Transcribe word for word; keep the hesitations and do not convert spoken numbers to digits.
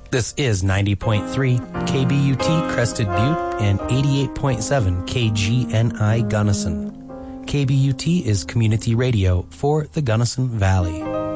This is ninety point three K B U T Crested Butte and eighty-eight point seven K G N I Gunnison. K B U T is community radio for the Gunnison Valley.